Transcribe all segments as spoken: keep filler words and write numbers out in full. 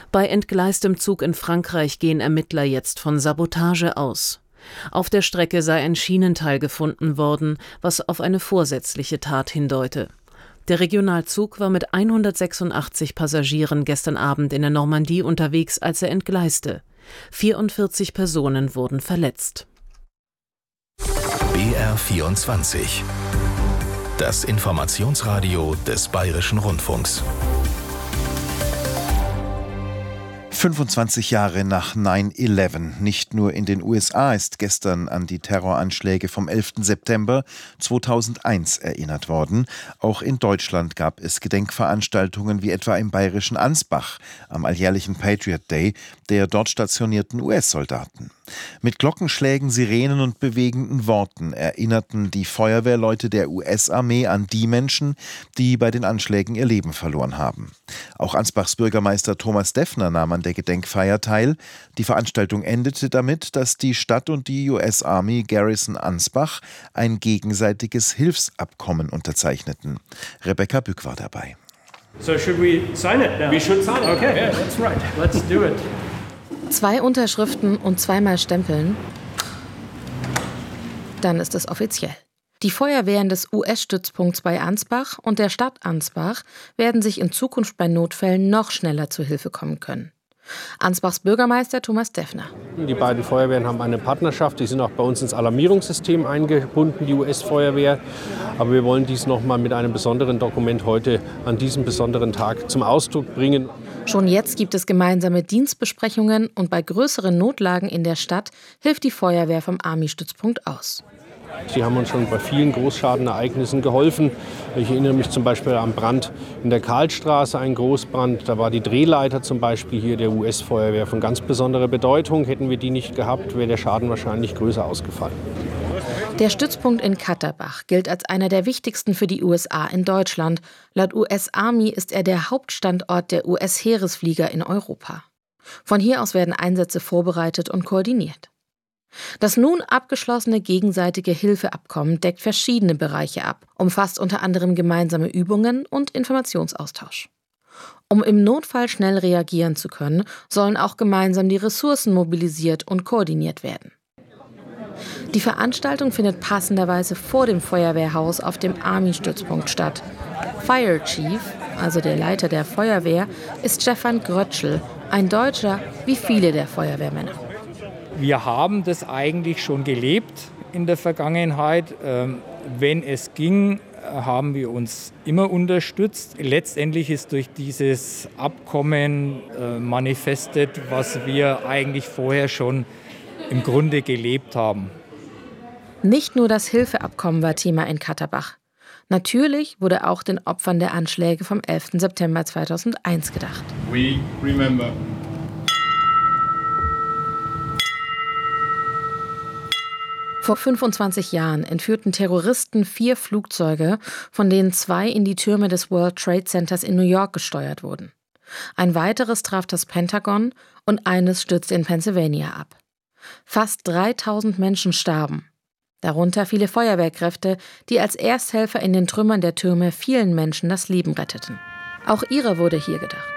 Bei entgleistem Zug in Frankreich gehen Ermittler jetzt von Sabotage aus. Auf der Strecke sei ein Schienenteil gefunden worden, was auf eine vorsätzliche Tat hindeute. Der Regionalzug war mit hundertsechsundachtzig Passagieren gestern Abend in der Normandie unterwegs, als er entgleiste. vierundvierzig Personen wurden verletzt. B R vierundzwanzig. Das Informationsradio des Bayerischen Rundfunks. fünfundzwanzig Jahre nach nine eleven. Nicht nur in den U S A ist gestern an die Terroranschläge vom elften September zweitausendeins erinnert worden. Auch in Deutschland gab es Gedenkveranstaltungen wie etwa im bayerischen Ansbach am alljährlichen Patriot Day der dort stationierten U S-Soldaten. Mit Glockenschlägen, Sirenen und bewegenden Worten erinnerten die Feuerwehrleute der U S-Armee an die Menschen, die bei den Anschlägen ihr Leben verloren haben. Auch Ansbachs Bürgermeister Thomas Deffner nahm an der Gedenkfeier teil. Die Veranstaltung endete damit, dass die Stadt und die U S-Army Garrison Ansbach ein gegenseitiges Hilfsabkommen unterzeichneten. Rebecca Bück war dabei. So should we sign it now? We should sign it. Okay, Yeah, that's right. Let's do it. Zwei Unterschriften und zweimal stempeln. Dann ist es offiziell. Die Feuerwehren des U S-Stützpunkts bei Ansbach und der Stadt Ansbach werden sich in Zukunft bei Notfällen noch schneller zu Hilfe kommen können. Ansbachs Bürgermeister Thomas Deffner. Die beiden Feuerwehren haben eine Partnerschaft. Die sind auch bei uns ins Alarmierungssystem eingebunden, die U S-Feuerwehr. Aber wir wollen dies noch mal mit einem besonderen Dokument heute an diesem besonderen Tag zum Ausdruck bringen. Schon jetzt gibt es gemeinsame Dienstbesprechungen und bei größeren Notlagen in der Stadt hilft die Feuerwehr vom Army-Stützpunkt aus. Sie haben uns schon bei vielen Großschadenereignissen geholfen. Ich erinnere mich zum Beispiel am Brand in der Karlstraße, ein Großbrand. Da war die Drehleiter zum Beispiel hier der U S-Feuerwehr von ganz besonderer Bedeutung. Hätten wir die nicht gehabt, wäre der Schaden wahrscheinlich größer ausgefallen. Der Stützpunkt in Katterbach gilt als einer der wichtigsten für die U S A in Deutschland. Laut U S-Army ist er der Hauptstandort der U S-Heeresflieger in Europa. Von hier aus werden Einsätze vorbereitet und koordiniert. Das nun abgeschlossene gegenseitige Hilfeabkommen deckt verschiedene Bereiche ab, umfasst unter anderem gemeinsame Übungen und Informationsaustausch. Um im Notfall schnell reagieren zu können, sollen auch gemeinsam die Ressourcen mobilisiert und koordiniert werden. Die Veranstaltung findet passenderweise vor dem Feuerwehrhaus auf dem Army-Stützpunkt statt. Fire Chief, also der Leiter der Feuerwehr, ist Stefan Grötschel, ein Deutscher wie viele der Feuerwehrmänner. Wir haben das eigentlich schon gelebt in der Vergangenheit. Wenn es ging, haben wir uns immer unterstützt. Letztendlich ist durch dieses Abkommen manifestiert, was wir eigentlich vorher schon im Grunde gelebt haben. Nicht nur das Hilfeabkommen war Thema in Katterbach. Natürlich wurde auch den Opfern der Anschläge vom elften September zweitausendeins gedacht. We remember. Vor fünfundzwanzig Jahren entführten Terroristen vier Flugzeuge, von denen zwei in die Türme des World Trade Centers in New York gesteuert wurden. Ein weiteres traf das Pentagon und eines stürzte in Pennsylvania ab. Fast dreitausend Menschen starben. Darunter viele Feuerwehrkräfte, die als Ersthelfer in den Trümmern der Türme vielen Menschen das Leben retteten. Auch ihrer wurde hier gedacht.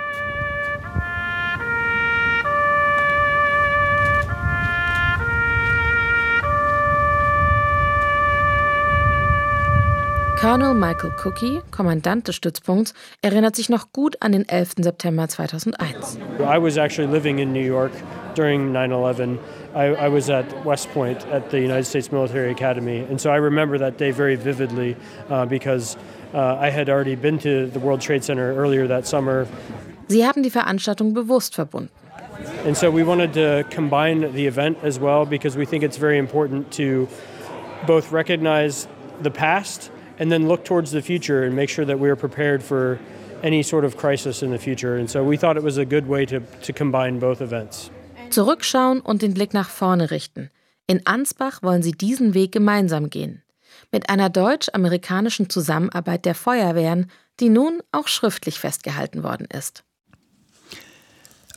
Colonel Michael Cookie, Kommandant des Stützpunkts, erinnert sich noch gut an den elften September zweitausendeins. I was actually living in New York during nine eleven. I, I was at West Point at the United States Military Academy, and so I remember that day very vividly uh, because uh, I had already been to the World Trade Center earlier that summer. Sie haben die Veranstaltung bewusst verbunden. And so we wanted to combine the event as well because we think it's very important to both recognize the past and then look towards the future and make sure that we are prepared for any sort of crisis in the future. And so we thought it was a good way to, to combine both events. Zurückschauen und den Blick nach vorne richten. In Ansbach wollen sie diesen Weg gemeinsam gehen. Mit einer deutsch-amerikanischen Zusammenarbeit der Feuerwehren, die nun auch schriftlich festgehalten worden ist.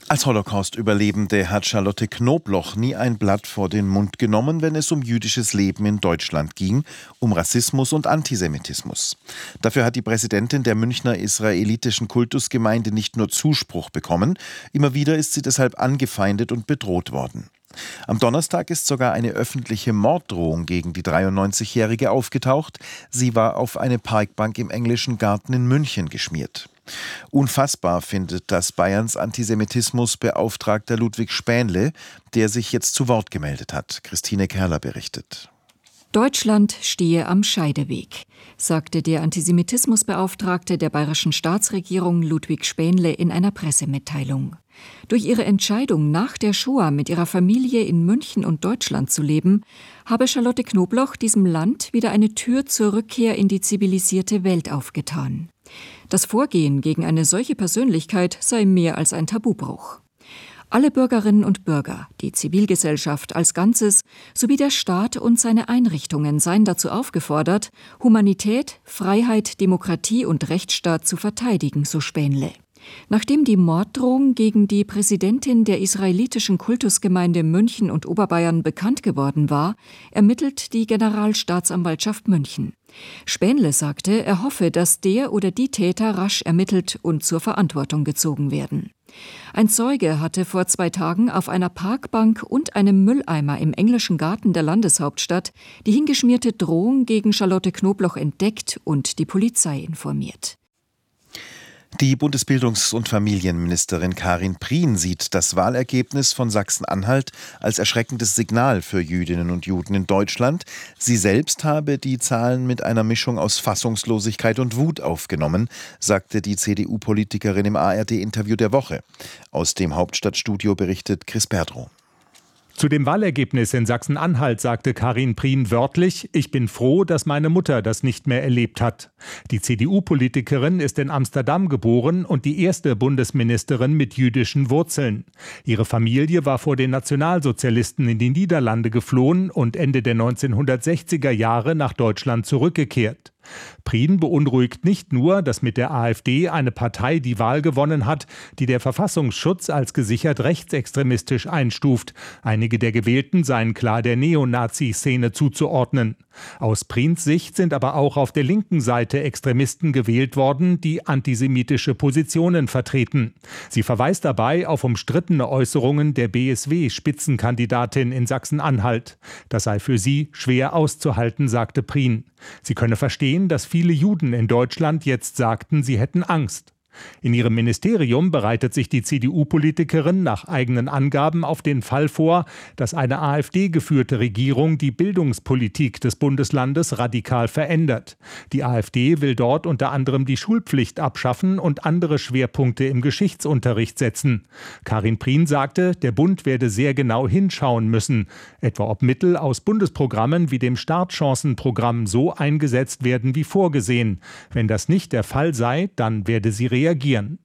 Als Holocaust-Überlebende hat Charlotte Knobloch nie ein Blatt vor den Mund genommen, wenn es um jüdisches Leben in Deutschland ging, um Rassismus und Antisemitismus. Dafür hat die Präsidentin der Münchner israelitischen Kultusgemeinde nicht nur Zuspruch bekommen, immer wieder ist sie deshalb angefeindet und bedroht worden. Am Donnerstag ist sogar eine öffentliche Morddrohung gegen die dreiundneunzigjährige aufgetaucht. Sie war auf eine Parkbank im Englischen Garten in München geschmiert. Unfassbar findet das Bayerns Antisemitismusbeauftragter Ludwig Spähnle, der sich jetzt zu Wort gemeldet hat. Christine Kerler berichtet. Deutschland stehe am Scheideweg, sagte der Antisemitismusbeauftragte der bayerischen Staatsregierung Ludwig Spähnle in einer Pressemitteilung. Durch ihre Entscheidung, nach der Shoah mit ihrer Familie in München und Deutschland zu leben, habe Charlotte Knobloch diesem Land wieder eine Tür zur Rückkehr in die zivilisierte Welt aufgetan. Das Vorgehen gegen eine solche Persönlichkeit sei mehr als ein Tabubruch. Alle Bürgerinnen und Bürger, die Zivilgesellschaft als Ganzes sowie der Staat und seine Einrichtungen seien dazu aufgefordert, Humanität, Freiheit, Demokratie und Rechtsstaat zu verteidigen, so Spähnle. Nachdem die Morddrohung gegen die Präsidentin der israelitischen Kultusgemeinde München und Oberbayern bekannt geworden war, ermittelt die Generalstaatsanwaltschaft München. Spähnle sagte, er hoffe, dass der oder die Täter rasch ermittelt und zur Verantwortung gezogen werden. Ein Zeuge hatte vor zwei Tagen auf einer Parkbank und einem Mülleimer im englischen Garten der Landeshauptstadt die hingeschmierte Drohung gegen Charlotte Knobloch entdeckt und die Polizei informiert. Die Bundesbildungs- und Familienministerin Karin Prien sieht das Wahlergebnis von Sachsen-Anhalt als erschreckendes Signal für Jüdinnen und Juden in Deutschland. Sie selbst habe die Zahlen mit einer Mischung aus Fassungslosigkeit und Wut aufgenommen, sagte die C D U-Politikerin im A R D-Interview der Woche. Aus dem Hauptstadtstudio berichtet Chris Perdrow. Zu dem Wahlergebnis in Sachsen-Anhalt sagte Karin Prien wörtlich: Ich bin froh, dass meine Mutter das nicht mehr erlebt hat. Die C D U-Politikerin ist in Amsterdam geboren und die erste Bundesministerin mit jüdischen Wurzeln. Ihre Familie war vor den Nationalsozialisten in die Niederlande geflohen und Ende der neunzehnhundertsechziger Jahre nach Deutschland zurückgekehrt. Prien beunruhigt nicht nur, dass mit der AfD eine Partei die Wahl gewonnen hat, die der Verfassungsschutz als gesichert rechtsextremistisch einstuft. Einige der Gewählten seien klar der Neonazi-Szene zuzuordnen. Aus Priens Sicht sind aber auch auf der linken Seite Extremisten gewählt worden, die antisemitische Positionen vertreten. Sie verweist dabei auf umstrittene Äußerungen der B S W-Spitzenkandidatin in Sachsen-Anhalt. Das sei für sie schwer auszuhalten, sagte Prien. Sie könne verstehen, dass viele Juden in Deutschland jetzt sagten, sie hätten Angst. In ihrem Ministerium bereitet sich die C D U-Politikerin nach eigenen Angaben auf den Fall vor, dass eine AfD-geführte Regierung die Bildungspolitik des Bundeslandes radikal verändert. Die AfD will dort unter anderem die Schulpflicht abschaffen und andere Schwerpunkte im Geschichtsunterricht setzen. Karin Prien sagte, der Bund werde sehr genau hinschauen müssen, etwa ob Mittel aus Bundesprogrammen wie dem Startchancenprogramm so eingesetzt werden wie vorgesehen. Wenn das nicht der Fall sei, dann werde sie reagieren. reagieren.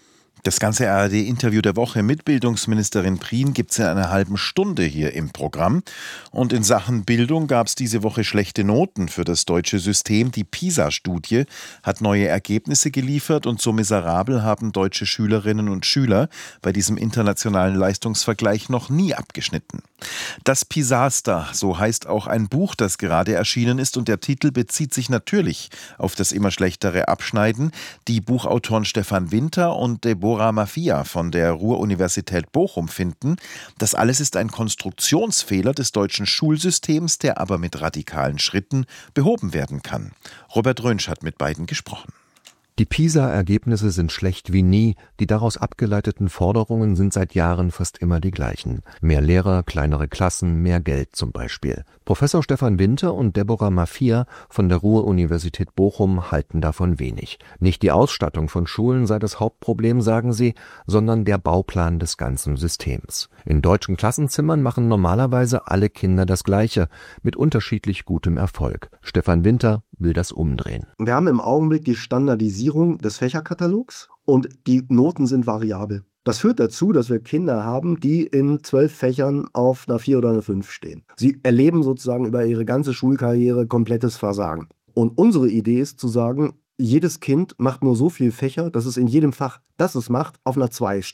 Das ganze A R D-Interview der Woche mit Bildungsministerin Prien gibt es in einer halben Stunde hier im Programm. Und in Sachen Bildung gab es diese Woche schlechte Noten für das deutsche System. Die PISA-Studie hat neue Ergebnisse geliefert und so miserabel haben deutsche Schülerinnen und Schüler bei diesem internationalen Leistungsvergleich noch nie abgeschnitten. Das Pisaster, so heißt auch ein Buch, das gerade erschienen ist, und der Titel bezieht sich natürlich auf das immer schlechtere Abschneiden. Die Buchautoren Stefan Winter und Deborah Maffia von der Ruhr-Universität Bochum finden, das alles ist ein Konstruktionsfehler des deutschen Schulsystems, der aber mit radikalen Schritten behoben werden kann. Robert Rönsch hat mit beiden gesprochen. Die PISA-Ergebnisse sind schlecht wie nie, die daraus abgeleiteten Forderungen sind seit Jahren fast immer die gleichen. Mehr Lehrer, kleinere Klassen, mehr Geld zum Beispiel. Professor Stefan Winter und Deborah Maffia von der Ruhr-Universität Bochum halten davon wenig. Nicht die Ausstattung von Schulen sei das Hauptproblem, sagen sie, sondern der Bauplan des ganzen Systems. In deutschen Klassenzimmern machen normalerweise alle Kinder das Gleiche, mit unterschiedlich gutem Erfolg. Stefan Winter will das umdrehen. Wir haben im Augenblick die Standardisierung des Fächerkatalogs und die Noten sind variabel. Das führt dazu, dass wir Kinder haben, die in zwölf Fächern auf einer vier oder einer fünf stehen. Sie erleben sozusagen über ihre ganze Schulkarriere komplettes Versagen. Und unsere Idee ist zu sagen, jedes Kind macht nur so viele Fächer, dass es in jedem Fach, das es macht, auf einer zwei steht.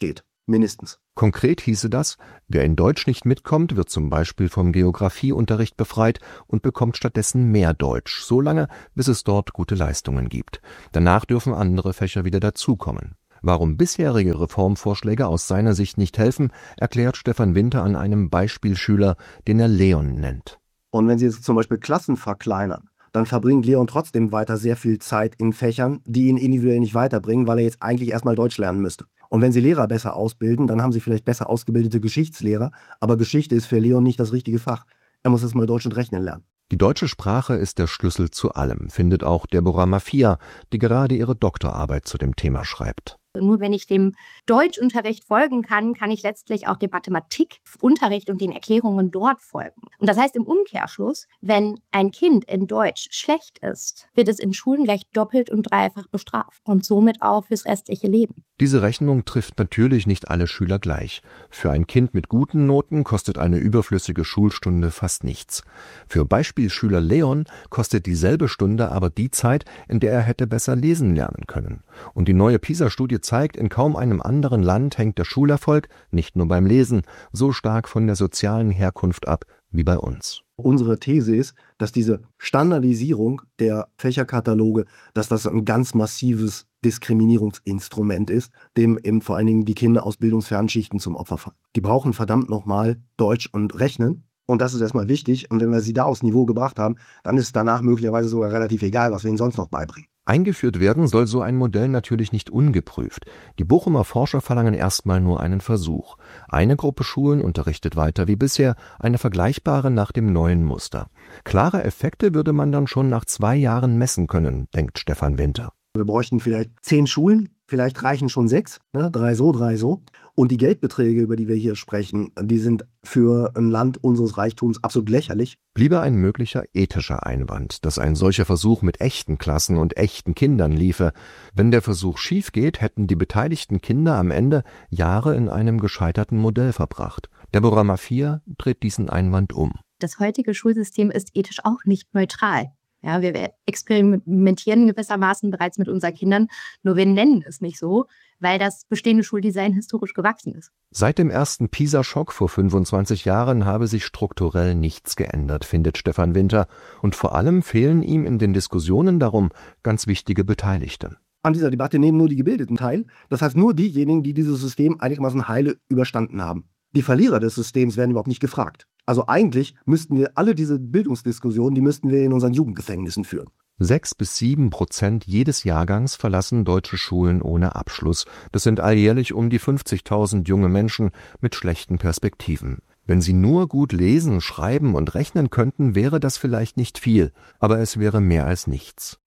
mindestens. Konkret hieße das, wer in Deutsch nicht mitkommt, wird zum Beispiel vom Geografieunterricht befreit und bekommt stattdessen mehr Deutsch, solange bis es dort gute Leistungen gibt. Danach dürfen andere Fächer wieder dazukommen. Warum bisherige Reformvorschläge aus seiner Sicht nicht helfen, erklärt Stefan Winter an einem Beispielschüler, den er Leon nennt. Und wenn Sie jetzt zum Beispiel Klassen verkleinern, dann verbringt Leon trotzdem weiter sehr viel Zeit in Fächern, die ihn individuell nicht weiterbringen, weil er jetzt eigentlich erstmal Deutsch lernen müsste. Und wenn Sie Lehrer besser ausbilden, dann haben Sie vielleicht besser ausgebildete Geschichtslehrer, aber Geschichte ist für Leon nicht das richtige Fach. Er muss erst mal Deutsch und Rechnen lernen. Die deutsche Sprache ist der Schlüssel zu allem, findet auch Deborah Maffia, die gerade ihre Doktorarbeit zu dem Thema schreibt. Nur wenn ich dem Deutschunterricht folgen kann, kann ich letztlich auch dem Mathematikunterricht und den Erklärungen dort folgen. Und das heißt im Umkehrschluss, wenn ein Kind in Deutsch schlecht ist, wird es in Schulen gleich doppelt und dreifach bestraft und somit auch fürs restliche Leben. Diese Rechnung trifft natürlich nicht alle Schüler gleich. Für ein Kind mit guten Noten kostet eine überflüssige Schulstunde fast nichts. Für Beispielschüler Leon kostet dieselbe Stunde aber die Zeit, in der er hätte besser lesen lernen können. Und die neue PISA-Studie zeigt, in kaum einem anderen Land hängt der Schulerfolg, nicht nur beim Lesen, so stark von der sozialen Herkunft ab wie bei uns. Unsere These ist, dass diese Standardisierung der Fächerkataloge, dass das ein ganz massives Diskriminierungsinstrument ist, dem eben vor allen Dingen die Kinder aus bildungsfernen Schichten zum Opfer fallen. Die brauchen verdammt nochmal Deutsch und Rechnen. Und das ist erstmal wichtig. Und wenn wir sie da aufs Niveau gebracht haben, dann ist es danach möglicherweise sogar relativ egal, was wir ihnen sonst noch beibringen. Eingeführt werden soll so ein Modell natürlich nicht ungeprüft. Die Bochumer Forscher verlangen erstmal nur einen Versuch. Eine Gruppe Schulen unterrichtet weiter wie bisher, eine vergleichbare nach dem neuen Muster. Klare Effekte würde man dann schon nach zwei Jahren messen können, denkt Stefan Winter. Wir bräuchten vielleicht zehn Schulen, vielleicht reichen schon sechs, ne? drei so, drei so. Und die Geldbeträge, über die wir hier sprechen, die sind für ein Land unseres Reichtums absolut lächerlich. Bliebe ein möglicher ethischer Einwand, dass ein solcher Versuch mit echten Klassen und echten Kindern liefe. Wenn der Versuch schief geht, hätten die beteiligten Kinder am Ende Jahre in einem gescheiterten Modell verbracht. Deborah Maffia dreht diesen Einwand um. Das heutige Schulsystem ist ethisch auch nicht neutral. Ja, wir experimentieren gewissermaßen bereits mit unseren Kindern, nur wir nennen es nicht so, weil das bestehende Schuldesign historisch gewachsen ist. Seit dem ersten PISA-Schock vor fünfundzwanzig Jahren habe sich strukturell nichts geändert, findet Stefan Winter. Und vor allem fehlen ihm in den Diskussionen darum ganz wichtige Beteiligte. An dieser Debatte nehmen nur die Gebildeten teil. Das heißt nur diejenigen, die dieses System einigermaßen heile überstanden haben. Die Verlierer des Systems werden überhaupt nicht gefragt. Also eigentlich müssten wir alle diese Bildungsdiskussionen, die müssten wir in unseren Jugendgefängnissen führen. Sechs bis sieben Prozent jedes Jahrgangs verlassen deutsche Schulen ohne Abschluss. Das sind alljährlich um die fünfzigtausend junge Menschen mit schlechten Perspektiven. Wenn sie nur gut lesen, schreiben und rechnen könnten, wäre das vielleicht nicht viel, aber es wäre mehr als nichts.